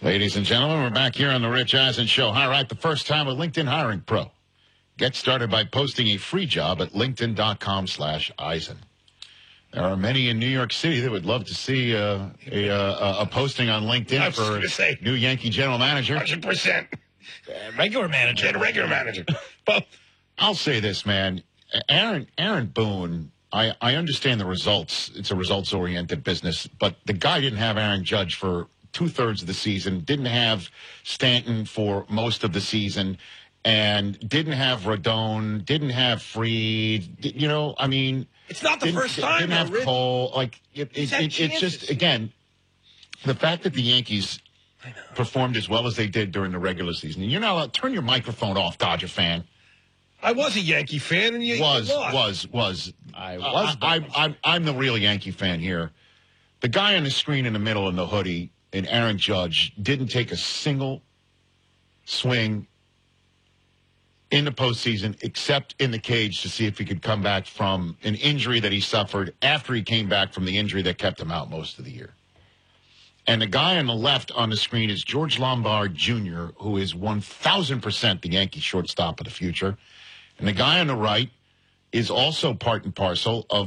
Ladies and gentlemen, we're back here on the Rich Eisen Show. All right, the first time with LinkedIn Hiring Pro. Get started by posting a free job at linkedin.com/Eisen. There are many in New York City that would love to see a posting on LinkedIn for new Yankee general manager. 100%. Regular manager. And a regular manager. But I'll say this, man. Aaron Boone, I understand the results. It's a results-oriented business, but the guy didn't have Aaron Judge for two-thirds of the season, didn't have Stanton for most of the season, and didn't have Rodon, didn't have Fried. You know, I mean, it's not the first time. Didn't have Cole. Like it's just, again, the fact that the Yankees performed as well as they did during the regular season. And you're not allowed to turn your microphone off, Dodger fan. I was a Yankee fan, and you was. I'm the real Yankee fan here. The guy on the screen in the middle in the hoodie, and Aaron Judge, didn't take a single swing in the postseason except in the cage to see if he could come back from an injury that he suffered after he came back from the injury that kept him out most of the year. And the guy on the left on the screen is George Lombard Jr., who is 1,000% the Yankee shortstop of the future. And the guy on the right is also part and parcel of